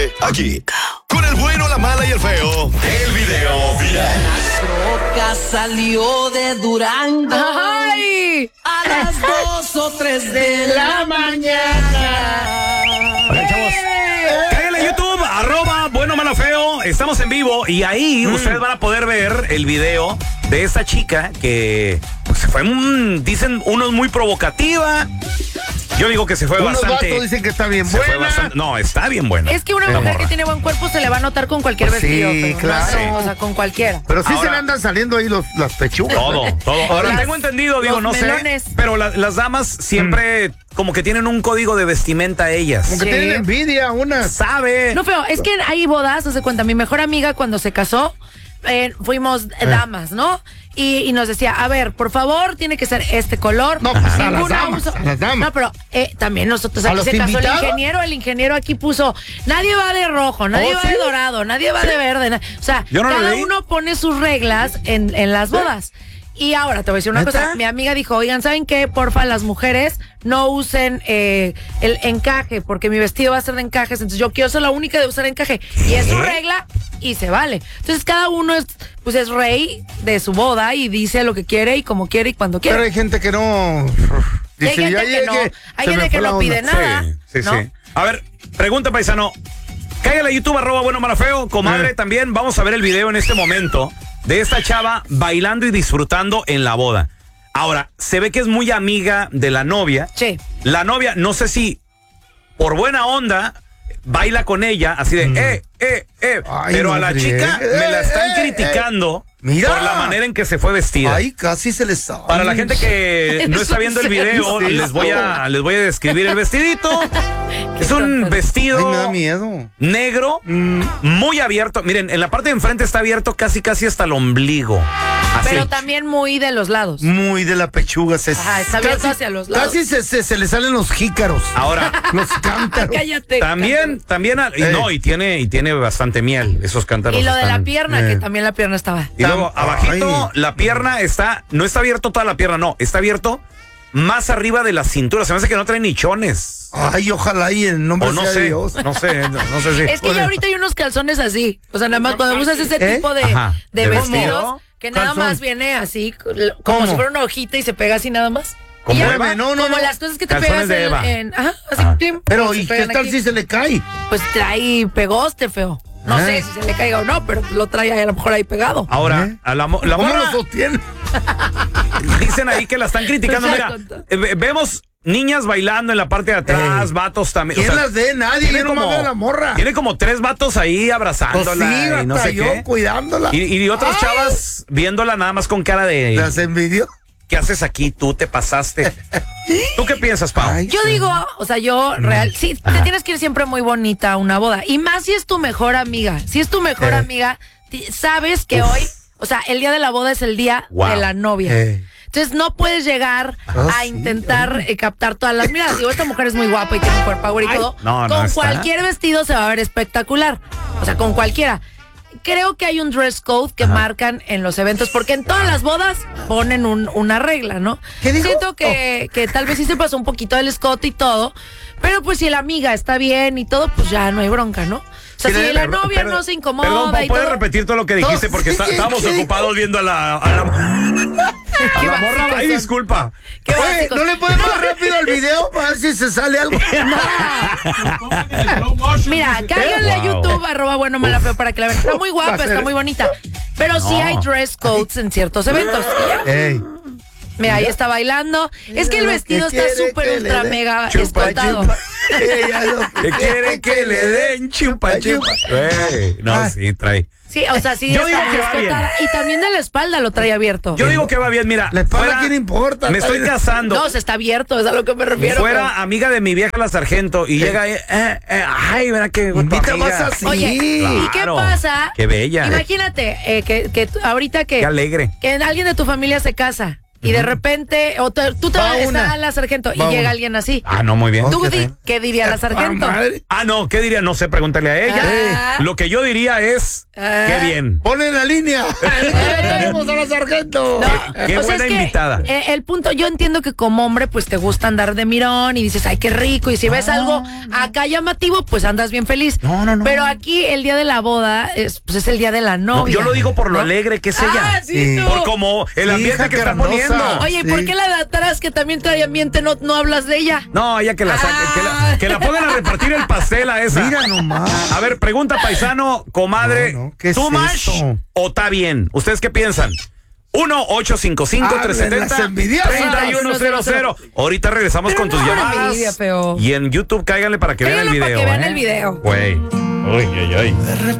Aquí, con el bueno, la mala y el feo. El video viral. Troca salió de Durango. ¡Ay! A las 2 o 3 de la mañana. Oigan, chavos, cáiganle a YouTube, @bueno, malo, feo. Estamos en vivo y ahí ustedes van a poder ver el video de esta chica que pues, fue, dicen unos muy provocativa. Yo digo que se fue Unos bastante. vatos dicen que está bien se fue buena. bastante, no, está bien buena. Es que una La mujer morra. que tiene buen cuerpo se le va a notar con cualquier Sí, vestido. Pero claro. no, o sea, con cualquiera. Pero sí Ahora- se le andan saliendo ahí las pechugas. Todo. Ahora Las- tengo entendido, digo, los no melones. sé, pero las damas siempre como que tienen un código de vestimenta ellas. Como que Sí. tienen envidia unas. Sabe. No, feo, es que hay bodas, haz de cuenta, mi mejor amiga cuando se casó, fuimos damas, ¿no? Y nos decía, a ver, por favor, tiene que ser este color. No, pues, a las Ninguna damas, uso- a las damas. No, pero también nosotros ¿A aquí los se casó invitados? el ingeniero aquí puso, nadie va de rojo, nadie ¿Oh, va sí? de dorado, nadie va de verde. O sea, Yo no lo cada leí. uno pone sus reglas en las bodas. Y ahora te voy a decir una ¿Neta? cosa. Mi amiga dijo, oigan, ¿saben qué? Porfa, las mujeres no usen el encaje, porque mi vestido va a ser de encajes, entonces yo quiero ser la única de usar encaje. Y es su regla y se vale. Entonces cada uno es rey de su boda y dice lo que quiere y como quiere y cuando quiere. Pero hay gente que no. Y hay Dice, gente ya que no, llegué, hay se me gente que fue la no onda. pide nada. Sí. ¿no? A ver, pregunta, paisano. Cállale a YouTube, @bueno, malo, feo. Comadre, también vamos a ver el video en este momento de esta chava bailando y disfrutando en la boda. Ahora, se ve que es muy amiga de la novia. Sí. La novia, no sé si por buena onda, baila con ella, así de, Ay, pero no a la friegue. chica me la están criticando Mira. por la manera en que se fue vestida. Ay, casi se les sale. Para la gente que no está viendo el video, Sí, les voy a describir el vestidito. Es un vestido Ay, me da miedo. negro, muy abierto. Miren, en la parte de enfrente está abierto casi hasta el ombligo. Así. Pero también muy de los lados. Muy de la pechuga. Ajá, está abierto hacia los lados. Casi se le salen los jícaros. Ahora, Los cántaros. Cállate. también, y tiene bastante miel, esos cántaros. Y lo de la están- pierna, que también la pierna estaba. Y luego, abajito, Ay. la pierna no está abierto toda la pierna, no, está abierto más arriba de la cintura. Se me hace que no trae nichones. Ay, ojalá y en nombre O no sea de sé, Dios. no sé si. Es que ya ahorita hay unos calzones así. O sea, nada más cuando usas ese tipo de, Ajá, de de vestidos, vestido. que nada Calzón. más viene así, como ¿Cómo? si fuera una hojita y se pega así nada más. ¿Como Y ya, Eva? No, como no. las cosas que te Calzones pegas de Eva. ajá, así, Ajá. plim, Pero, se ¿y qué pegan tal aquí. si se le cae? Pues trae pegoste, feo. No Ah. sé si se le caiga o no, pero lo trae ahí, a lo mejor ahí pegado. Ahora, a la ¿Cómo morra, lo sostiene? dicen ahí que la están criticando. No se Mira, da cuenta. Vemos niñas bailando en la parte de atrás, vatos también. ¿Quién o sea, las ve? Nadie. tiene Yo nomás veo a la morra. tiene como 3 vatos ahí Pues abrazándola sí, y no hasta sé yo qué. cuidándola. Y otras Ay. chavas viéndola nada más con cara de Las envidio. ¿qué haces aquí? Tú te pasaste. ¿Tú qué piensas, Pau? Ay, Yo digo, o sea, yo real, sí, te tienes que ir siempre muy bonita a una boda. Y más si es tu mejor amiga. Si es tu mejor amiga, sabes que hoy, o sea, el día de la boda es el día Wow. de la novia. Entonces no puedes llegar a sí, intentar captar todas las miradas. Digo, esta mujer es muy guapa y tiene un cuerpo power y todo. no, no con está. cualquier vestido se va a ver espectacular. O sea, con cualquiera. Creo que hay un dress code que marcan en los eventos, porque en todas las bodas ponen una regla, ¿no? ¿Qué dijo? Siento que tal vez sí se pasó un poquito del escote y todo, pero pues si la amiga está bien y todo, pues ya no hay bronca, ¿no? O sea, si la novia no se incomoda Perdón, y ¿puedes todo. repetir todo lo que dijiste? No, Porque sí, estábamos ¿qué ocupados viendo a la Qué morra. básicos Ay, son. disculpa. Qué Oye, básicos. ¿no le puedes más rápido al video para ver si se sale algo? Mira, cáiganle a Wow. YouTube, @bueno, mala, feo, para que la vean. Está muy guapa, está muy bonita. Pero sí hay dress codes en ciertos eventos. Ey. Mira, ahí está bailando. Es que el Lo vestido que está quiere súper que ultra le dé. mega Chupa, escotado. chupa. Ella lo ¿Qué quiere que le den? Chupa, chupa. Güey, no, Ah. sí, trae. Sí, o sea, sí Yo está digo que va escotada. Y también de la espalda lo trae abierto. Yo digo que va bien, mira. La espalda, fuera- ¿quién importa? Me estoy casando. No, se está abierto, es a lo que me refiero. Fuera amiga de mi vieja la sargento y llega ahí, ay, verá qué guapa Invita amiga. más así. Oye, ¿y qué Claro. pasa? Qué bella. Imagínate que ahorita Qué alegre. que alguien de tu familia se casa y de repente, o tú te Va vas a una. estar a la sargento y Va llega una. alguien así. Ah, no, muy bien. ¿Tú Ok. qué diría la sargento? Ah, madre. Ah, no, ¿qué diría? No sé, pregúntale a ella. Ah. Lo que yo diría es, Qué bien. Ponen la línea. Tenemos a la sargento. Qué O sea, buena es que, invitada. el punto, yo entiendo que como hombre, pues te gusta andar de mirón y dices, ay, qué rico. Y si ves algo acá llamativo, pues andas bien feliz. No. Pero aquí el día de la boda pues es el día de la No, novia. yo lo digo por lo ¿no? alegre que es ella. Ah, sí, tú. Por como el Sí, ambiente hija que está carnosa. poniendo. Oye, ¿por qué la de atrás que también trae ambiente no hablas de ella? No, ella que la saque, Ah. que la pongan a repartir el pastel a esa. Mira nomás. A ver, pregunta paisano, comadre, No, ¿qué es ¿tú más esto? o está bien? ¿Ustedes qué piensan? 1-855-370-3100. Ahorita regresamos con tus no, llamadas. envidia, feo. Y en YouTube cáiganle para que vean el Cáiganle video. para que vean ¿eh? el video. Güey. Uy, ay, ay.